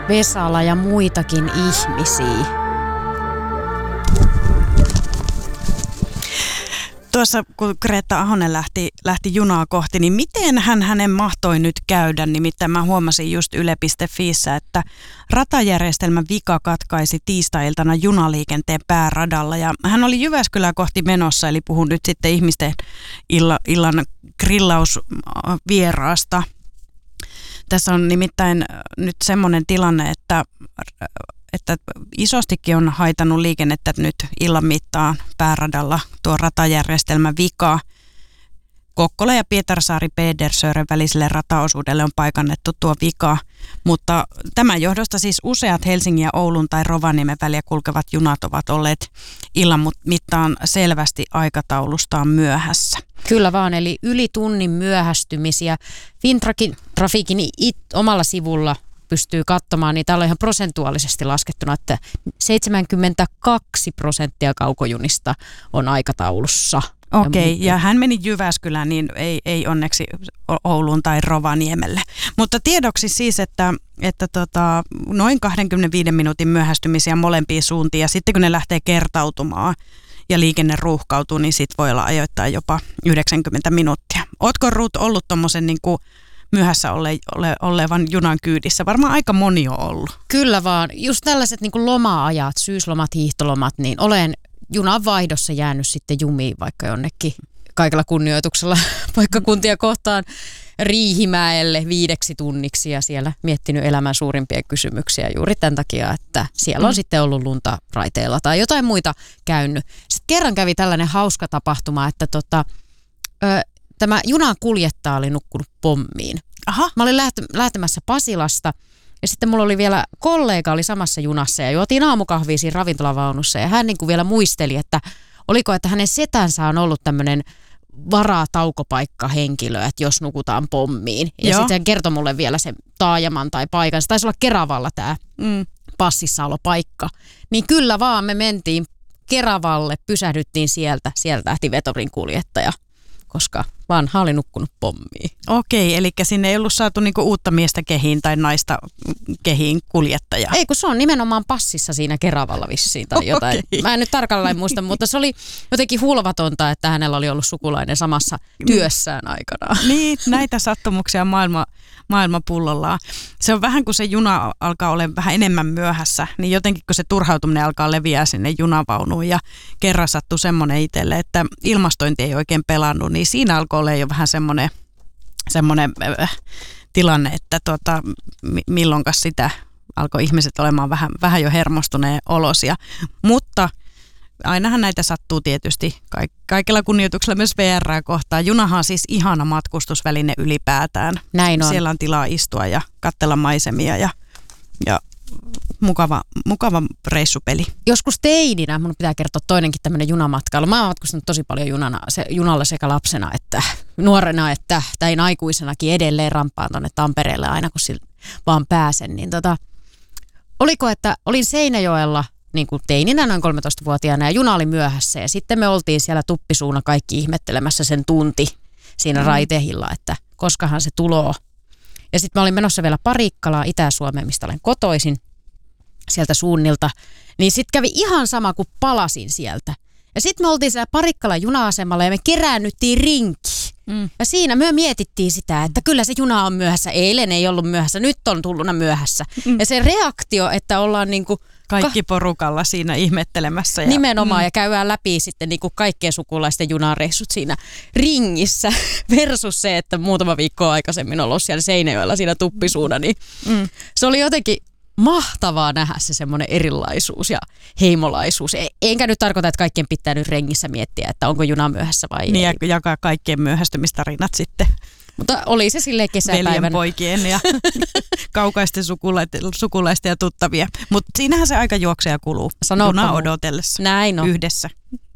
Vesala ja muitakin ihmisiä. Tuossa kun Greta Ahonen lähti junaa kohti, niin miten hänen mahtoi nyt käydä? Nimittäin mä huomasin just yle.fiissä, että ratajärjestelmän vika katkaisi tiistai-iltana junaliikenteen pääradalla. Ja hän oli Jyväskylää kohti menossa, eli puhun nyt sitten ihmisten illan grillausvieraasta. Tässä on nimittäin nyt semmoinen tilanne, että isostikin on haitannut liikennettä nyt illan mittaan pääradalla tuo ratajärjestelmän vika. Kokkola ja Pietarsaari-Pedersören väliselle rataosuudelle on paikannettu tuo vika, mutta tämän johdosta siis useat Helsingin ja Oulun tai Rovaniemen väliä kulkevat junat ovat olleet illan mittaan selvästi aikataulustaan myöhässä. Kyllä vaan, eli yli tunnin myöhästymisiä. Fintrafikin omalla sivulla pystyy katsomaan, niin täällä on ihan prosentuaalisesti laskettuna, että 72% kaukojunista on aikataulussa. Okei, ja hän meni Jyväskylään, niin ei onneksi Ouluun tai Rovaniemelle. Mutta tiedoksi siis, että noin 25 minuutin myöhästymisiä molempiin suuntiin, ja sitten kun ne lähtee kertautumaan ja liikenne ruuhkautuu, niin sit voi olla ajoittain jopa 90 minuuttia. Ootko Ruth ollut tommosen niin kuin myöhässä olevan junan kyydissä? Varmaan aika moni on ollut. Kyllä vaan. Just tällaiset niin kuin loma-ajat, syyslomat, hiihtolomat, niin olen junan vaihdossa jäänyt sitten jumiin vaikka jonnekin kaikella kunnioituksella paikkakuntia kohtaan Riihimäelle 5 tunniksi ja siellä miettinyt elämän suurimpia kysymyksiä juuri tämän takia, että siellä on sitten ollut lunta raiteilla tai jotain muita käynyt. Sitten kerran kävi tällainen hauska tapahtuma, että tämä junan kuljettaja oli nukkunut pommiin. Aha. Mä olin lähtemässä Pasilasta ja sitten mulla oli vielä kollega oli samassa junassa ja juotiin aamukahvia siinä ravintolavaunussa ja hän niin kuin vielä muisteli, että oliko, että hänen setänsä on ollut tämmöinen varataukopaikkahenkilö, että jos nukutaan pommiin. Ja sitten hän kertoi mulle vielä sen taajaman tai paikan. Se taisi olla Keravalla tämä passissaolopaikka. Niin kyllä vaan me mentiin Keravalle, pysähdyttiin sieltä lähti vetorin kuljettaja, koska vanha oli nukkunut pommiin. Okei, eli sinne ei ollut saatu niinku uutta miestä kehiin tai naista kehiin kuljettajaa. Ei, kun se on nimenomaan passissa siinä Keravalla vissiin tai jotain. Mä en nyt tarkalleen muista, mutta se oli jotenkin hulvatonta, että hänellä oli ollut sukulainen samassa työssään aikanaan. Niin, näitä sattumuksia maailma pullollaan. Se on vähän kuin se juna alkaa olla vähän enemmän myöhässä, niin jotenkin kun se turhautuminen alkaa leviää sinne junavaunuun ja kerran sattui semmoinen itselle, että ilmastointi ei oikein pelannut, niin siinä alkoi olla jo vähän semmoinen tilanne, että milloinkas sitä alkoi ihmiset olemaan vähän jo hermostuneen olosia. Mutta ainahan näitä sattuu tietysti kaikilla kunnioituksella myös VR:ää kohtaan. Junahan on siis ihana matkustusväline ylipäätään. Näin on. Siellä on tilaa istua ja katsella maisemia ja mukava reissupeli. Joskus teininä, mun pitää kertoa toinenkin tämmöinen junamatkailu. Mä oon matkustanut tosi paljon junalla sekä lapsena että nuorena, että tein aikuisenakin edelleen rampaan tonne Tampereelle aina kun vaan pääsen. Niin oliko, että olin Seinäjoella niin kuin teininä noin 13-vuotiaana ja juna oli myöhässä ja sitten me oltiin siellä tuppisuuna kaikki ihmettelemässä sen tunti siinä raiteilla, että koskahan se tuloo. Ja sitten mä olin menossa vielä Parikkalaan Itä-Suomeen, mistä olen kotoisin sieltä suunnilta. Niin sitten kävi ihan sama, kuin palasin sieltä. Ja sitten me oltiin siellä Parikkalan juna-asemalla ja me keräännyttiin rinkiin. Ja siinä me mietittiin sitä, että kyllä se juna on myöhässä. Eilen ei ollut myöhässä, nyt on tulluna myöhässä. Ja se reaktio, että ollaan niinku kaikki porukalla siinä ihmettelemässä. Ja nimenomaan ja käydään läpi sitten niinku kaikkien sukulaisten junareissut siinä ringissä versus se, että muutama viikko aikaisemmin on ollut siellä Seinäjoella siinä tuppisuuna. Niin se oli jotenkin mahtavaa nähdä se semmoinen erilaisuus ja heimolaisuus. Enkä nyt tarkoita, että kaikkien pitää nyt rengissä miettiä, että onko juna myöhässä vai niin ei. Ja jakaa kaikkien myöhästymistarinat sitten. Mutta oli se silleen kesäpäivänä. Veljenpoikien ja kaukaisten sukulaisten ja tuttavia. Mutta siinähän se aika juoksee ja kuluu. Junaa odotellessa. Näin on. Yhdessä.